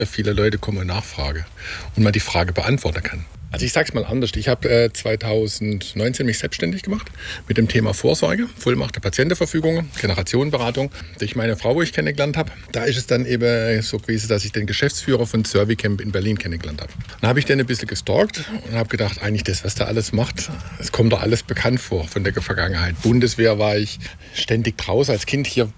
viele Leute kommen und nachfragen und man die Frage beantworten kann. Also ich sage es mal anders. Ich habe 2019 mich selbstständig gemacht mit dem Thema Vorsorge, Vollmacht der Patientenverfügung, Generationenberatung. Durch meine Frau, wo ich kennengelernt habe, da ist es dann eben so gewesen, dass ich den Geschäftsführer von Servicamp in Berlin kennengelernt habe. Dann habe ich den ein bisschen gestalkt und habe gedacht, eigentlich das, was der alles macht, es kommt doch alles bekannt vor von der Vergangenheit. Bundeswehr war ich ständig draußen. Als Kind hier